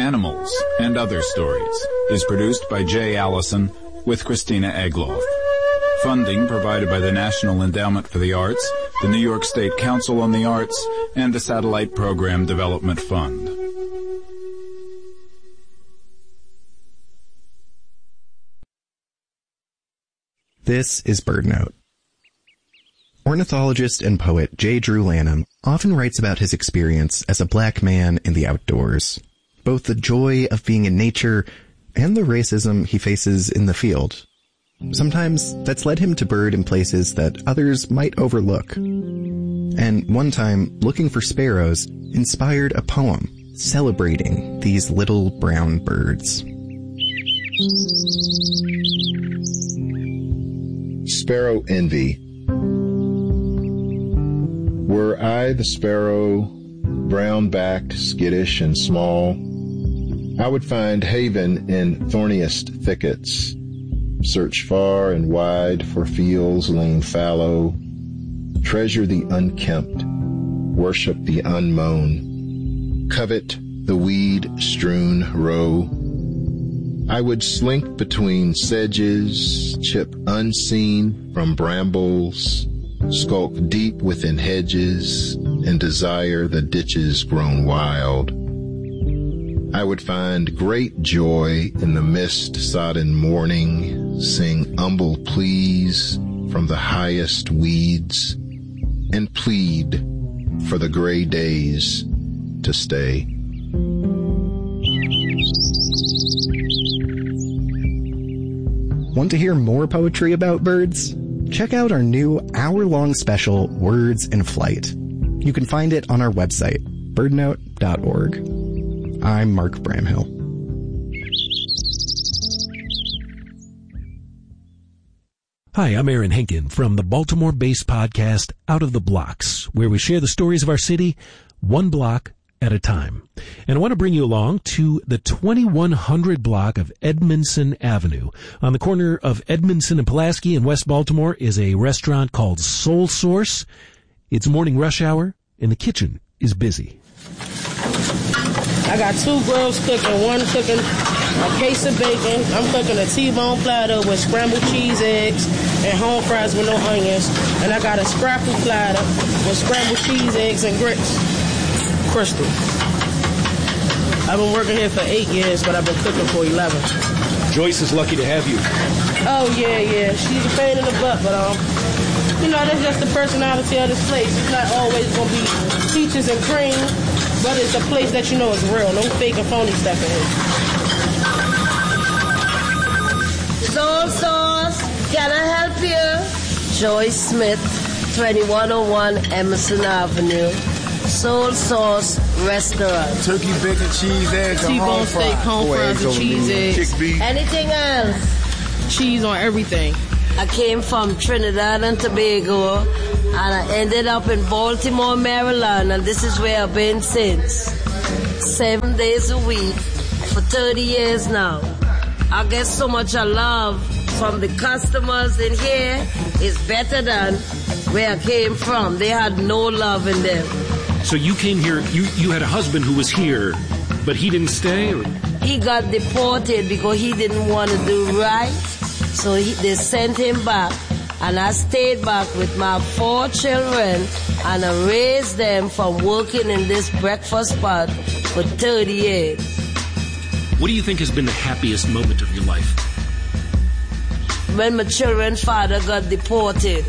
Animals and Other Stories is produced by Jay Allison with Christina Egloff. Funding provided by the National Endowment for the Arts, the New York State Council on the Arts, and the Satellite Program Development Fund. This is BirdNote. Ornithologist and poet J. Drew Lanham often writes about his experience as a black man in the outdoors, both the joy of being in nature and the racism he faces in the field. Sometimes that's led him to bird in places that others might overlook. And one time, looking for sparrows inspired a poem celebrating these little brown birds. Sparrow Envy. Were I the sparrow, brown-backed, skittish, and small, I would find haven in thorniest thickets, search far and wide for fields lain fallow, treasure the unkempt, worship the unmown, covet the weed-strewn row. I would slink between sedges, chip unseen from brambles, skulk deep within hedges, and desire the ditches grown wild. I would find great joy in the mist-sodden morning, sing humble pleas from the highest weeds, and plead for the gray days to stay. Want to hear more poetry about birds? Check out our new hour-long special, Words in Flight. You can find it on our website, birdnote.org. I'm Mark Bramhill. Hi, I'm Aaron Henkin from the Baltimore-based podcast Out of the Blocks, where we share the stories of our city one block at a time. And I want to bring you along to the 2100 block of Edmondson Avenue. On the corner of Edmondson and Pulaski in West Baltimore is a restaurant called Soul Source. It's morning rush hour, and the kitchen is busy. I got 2 girls cooking, one cooking a case of bacon. I'm cooking a T-bone platter with scrambled cheese eggs and home fries with no onions. And I got a scrapple platter with scrambled cheese eggs and grits. Crystal. I've been working here for 8 years, but I've been cooking for 11. Joyce is lucky to have you. Oh, yeah. She's a pain in the butt, but, that's just the personality of this place. It's not always going to be peaches and cream, but it's a place that you know is real. No fake and phony stuff in here. Soul Sauce, can I help you? Joyce Smith, 2101 Emerson Avenue. Soul Sauce Restaurant. Turkey, bacon, cheese, eggs, T-bone steak, home fries, and cheese eggs. Anything else? Cheese on everything. I came from Trinidad and Tobago, and I ended up in Baltimore, Maryland, and this is where I've been since. 7 days a week for 30 years now. I get so much love from the customers in here. It's better than where I came from. They had no love in them. So you came here, you had a husband who was here, but he didn't stay? Or? He got deported because he didn't want to do right. So they sent him back, and I stayed back with my 4 children, and I raised them from working in this breakfast spot for 30 years. What do you think has been the happiest moment of your life? When my children's father got deported.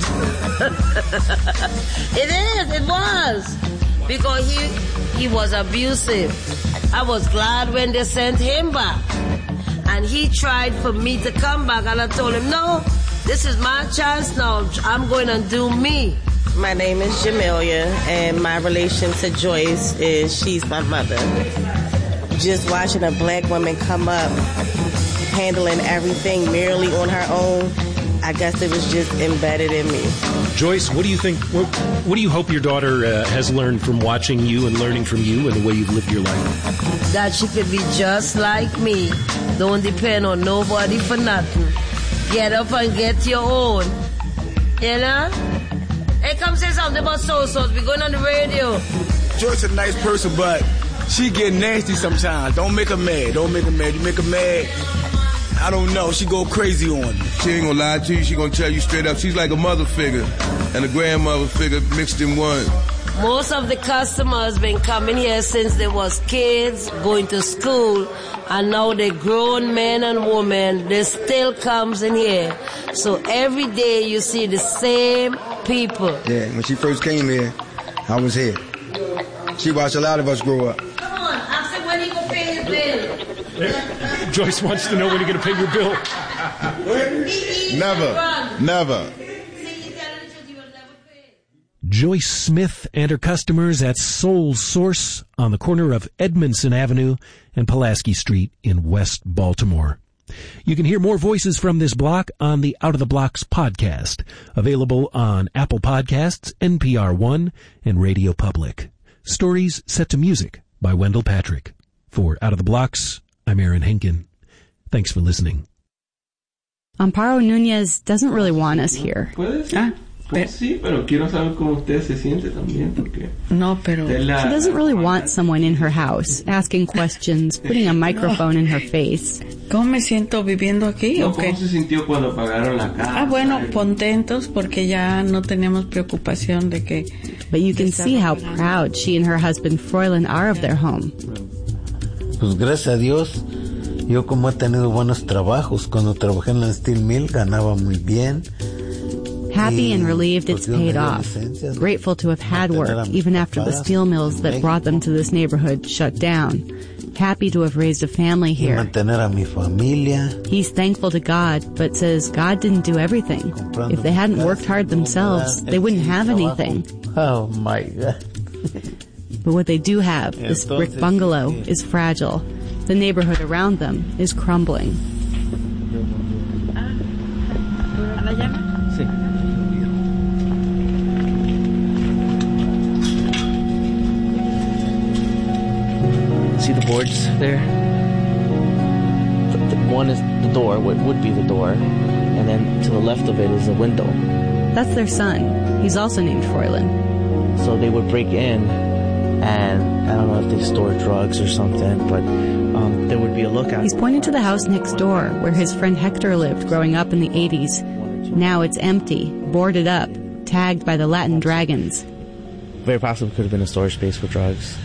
It was. Because he was abusive. I was glad when they sent him back. And he tried for me to come back, and I told him, no, this is my chance now. I'm going to do me. My name is Jamelia, and my relation to Joyce is she's my mother. Just watching a black woman come up, handling everything merely on her own, I guess it was just embedded in me. Joyce, what do you think, what do you hope your daughter has learned from watching you and learning from you and the way you've lived your life? That she could be just like me. Don't depend on nobody for nothing. Get up and get your own. You know? Hey, come say something about Soul Sauce. We're going on the radio. Joyce is a nice person, but She get nasty sometimes. Don't make her mad. You make her mad, I don't know. She go crazy on you. She ain't gonna lie to you. She gonna tell you straight up. She's like a mother figure and a grandmother figure mixed in one. Most of the customers been coming here since they was kids, going to school, and now they grown men and women. They still comes in here. So every day you see the same people. Yeah, when she first came here, I was here. She watched a lot of us grow up. Come on, ask him when he gonna pay his bill. Joyce wants to know when you're going to pay your bill. Never. Joyce Smith and her customers at Soul Source on the corner of Edmondson Avenue and Pulaski Street in West Baltimore. You can hear more voices from this block on the Out of the Blocks podcast, available on Apple Podcasts, NPR One, and Radio Public. Stories set to music by Wendell Patrick. For Out of the Blocks, I'm Aaron Henkin. Thanks for listening. Amparo Nunez doesn't really want us here. Sí, pero quiero saber cómo usted se siente también, porque She doesn't really want someone in her house, asking questions, putting a microphone in her face. ¿Cómo me siento viviendo aquí? ¿Cómo se sintió cuando pagaron la casa? Bueno, contentos porque ya no tenemos preocupación de que... But you can see how proud she and her husband Froilan are of their home. Pues gracias a Dios, yo como he tenido buenos trabajos, cuando trabajé en la Steel Mill ganaba muy bien. Happy and relieved it's paid off. Grateful to have had work, even after the steel mills that brought them to this neighborhood shut down. Happy to have raised a family here. He's thankful to God, but says God didn't do everything. If they hadn't worked hard themselves, they wouldn't have anything. Oh my God. But what they do have, this brick bungalow, is fragile. The neighborhood around them is crumbling. See the boards there? One is the door, what would be the door, and then to the left of it is a window. That's their son. He's also named Froilan. So they would break in, and I don't know if they store drugs or something, but there would be a lookout. He's pointed to the house next door where his friend Hector lived growing up in the 80s. Now it's empty, boarded up, tagged by the Latin dragons. Very possibly could have been a storage space for drugs.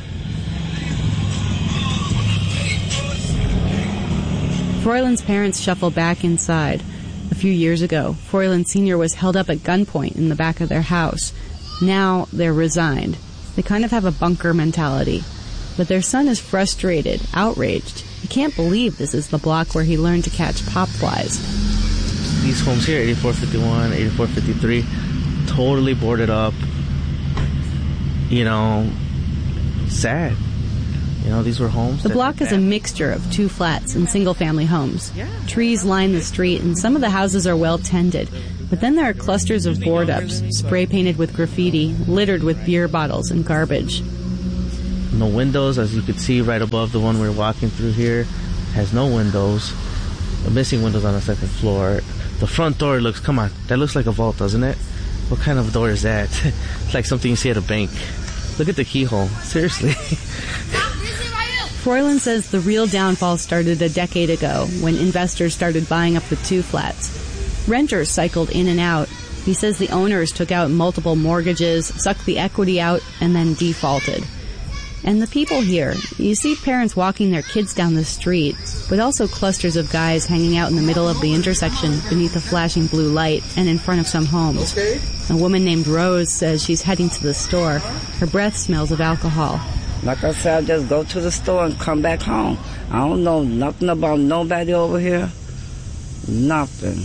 Froilan's parents shuffle back inside. A few years ago, Froilan Sr. was held up at gunpoint in the back of their house. Now they're resigned. They kind of have a bunker mentality. But their son is frustrated, outraged. He can't believe this is the block where he learned to catch pop flies. These homes here, 8451, 8453, totally boarded up. You know, sad. You know, these were homes. The block is a mixture of two flats and single-family homes. Trees line the street, and some of the houses are well-tended. But then there are clusters of board-ups, spray-painted with graffiti, littered with beer bottles and garbage. No windows, as you could see right above the one we're walking through here. Has no windows. Missing windows on the second floor. The front door looks, come on, that looks like a vault, doesn't it? What kind of door is that? It's like something you see at a bank. Look at the keyhole. Seriously. Froilan says the real downfall started a decade ago when investors started buying up the two flats. Renters cycled in and out. He says the owners took out multiple mortgages, sucked the equity out, and then defaulted. And the people here, you see parents walking their kids down the street, but also clusters of guys hanging out in the middle of the intersection beneath a flashing blue light and in front of some homes. A woman named Rose says she's heading to the store. Her breath smells of alcohol. Like I said, I just go to the store and come back home. I don't know nothing about nobody over here. Nothing.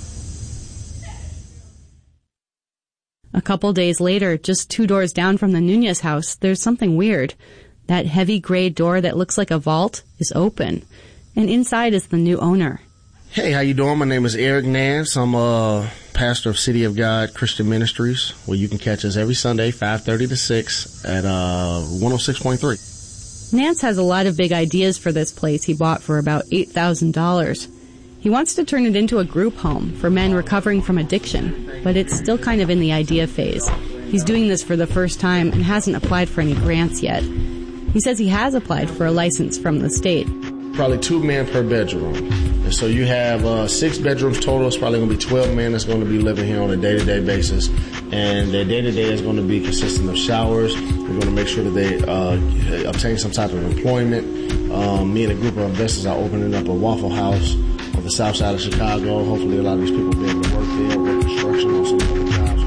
A couple days later, just 2 doors down from the Nunez house, there's something weird. That heavy gray door that looks like a vault is open. And inside is the new owner. Hey, how you doing? My name is Eric Nance. I'm a pastor of City of God Christian Ministries, where you can catch us every Sunday, 5:30 to 6 at 106.3. Nance has a lot of big ideas for this place he bought for about $8,000. He wants to turn it into a group home for men recovering from addiction, but it's still kind of in the idea phase. He's doing this for the first time and hasn't applied for any grants yet. He says he has applied for a license from the state. Probably 2 men per bedroom. And so you have 6 bedrooms total. It's probably going to be 12 men that's going to be living here on a day-to-day basis. And their day-to-day is going to be consisting of showers. We're going to make sure that they obtain some type of employment. Me and a group of investors are opening up a Waffle House on the south side of Chicago. Hopefully a lot of these people will be able to work there, work construction on some other jobs.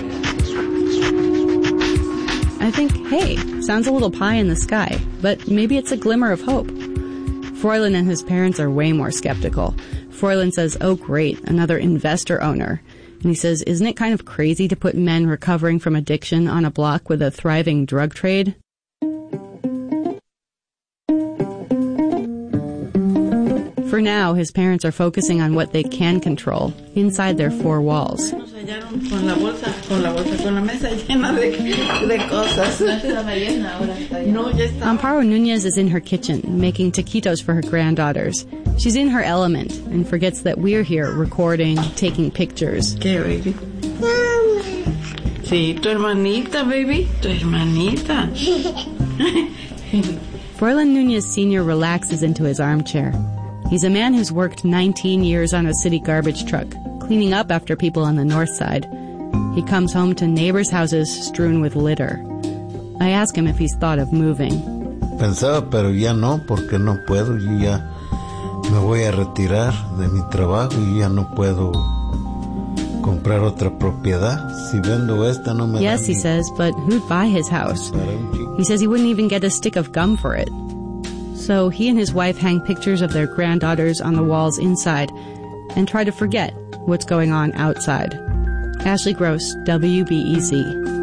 I think, hey, sounds a little pie in the sky, but maybe it's a glimmer of hope. Froylan and his parents are way more skeptical. Froylan says, oh great, another investor owner. And he says, isn't it kind of crazy to put men recovering from addiction on a block with a thriving drug trade? For now, his parents are focusing on what they can control inside their 4 walls. Amparo Nunez is in her kitchen, making taquitos for her granddaughters. She's in her element and forgets that we're here recording, taking pictures. ¿Qué, baby? Sí, tu hermanita, baby. Tu hermanita. Froylan Nunez Sr. relaxes into his armchair. He's a man who's worked 19 years on a city garbage truck, cleaning up after people on the north side. He comes home to neighbors' houses strewn with litter. I ask him if he's thought of moving. Pensaba, pero ya no, porque no puedo. Yo ya me voy a retirar de mi trabajo y ya no puedo comprar otra propiedad. Si vendo esta, no me Yes, he says, but who'd buy his house? He says he wouldn't even get a stick of gum for it. So he and his wife hang pictures of their granddaughters on the walls inside and try to forget what's going on outside. Ashley Gross, WBEZ.